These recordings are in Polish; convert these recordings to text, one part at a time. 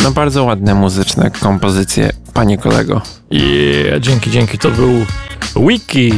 No bardzo ładne muzyczne kompozycje, panie kolego. Dzięki. To był Wiki.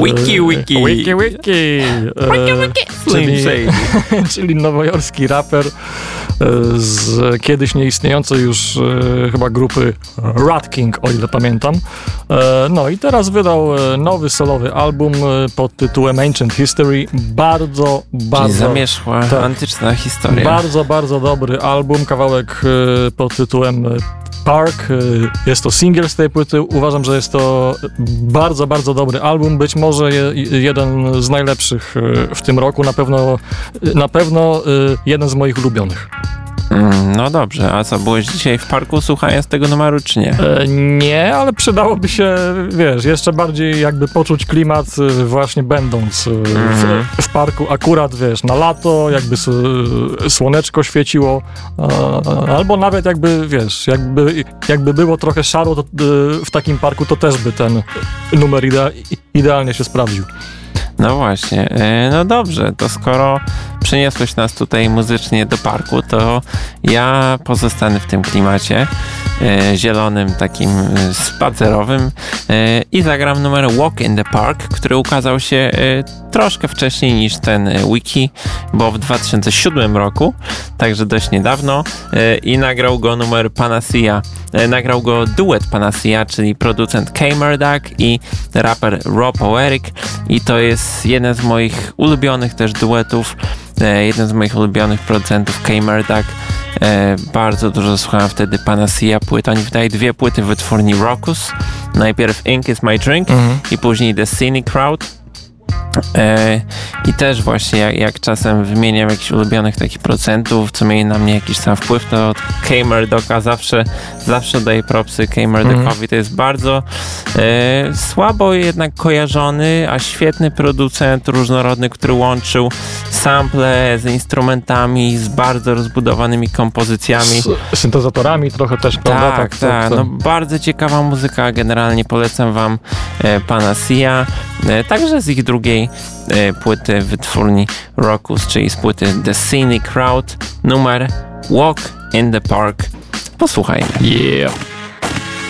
Czyli nowojorski raper z kiedyś nieistniejącej już chyba grupy Rat King, o ile pamiętam. No i teraz wydał nowy solowy album pod tytułem Ancient History. Bardzo Czyli zamierzchła antyczna historia. Bardzo dobry album. Kawałek pod tytułem Park. Jest to single z tej płyty. Uważam, że jest to bardzo dobry album. Być może jeden z najlepszych w tym roku. Na pewno jeden z moich ulubionych. No dobrze, a co, byłeś dzisiaj w parku słuchając tego numeru, czy nie? Nie, ale przydałoby się, jeszcze bardziej jakby poczuć klimat właśnie będąc w parku. Akurat, na lato, jakby słoneczko świeciło, albo nawet jakby było trochę szaro to, w takim parku, to też by ten numer idealnie się sprawdził. No właśnie, no dobrze, to skoro przeniosłeś nas tutaj muzycznie do parku, to ja pozostanę w tym klimacie zielonym, takim spacerowym i zagram numer Walk in the Park, który ukazał się troszkę wcześniej niż ten Wiki, bo w 2007 roku, także dość niedawno, i nagrał go numer Panacea. Nagrał go duet Panacea, czyli producent K Murdoch i raper Raw Poetic, i to jest jeden z moich ulubionych też duetów, jeden z moich ulubionych producentów K Murdoch. Bardzo dużo słuchałem wtedy Panacea płyt. Oni wydają 2 płyty w wytwórni Rockus. Najpierw Ink is My Drink i później The Scenic Crowd. I też właśnie jak czasem wymieniam jakichś ulubionych takich producentów, co mieli na mnie jakiś tam wpływ, to K Murdocha zawsze daję propsy K Murdochowi. To jest bardzo słabo jednak kojarzony, a świetny producent, różnorodny, który łączył sample z instrumentami, z bardzo rozbudowanymi kompozycjami. Z syntezatorami trochę też, prawda? Tak. No, bardzo ciekawa muzyka, generalnie polecam wam Panacea, także z ich drugiej płyty wytwórni Rockus, czyli z płyty The Scenic Crowd, numer Walk in the Park. Posłuchajmy. Yeah.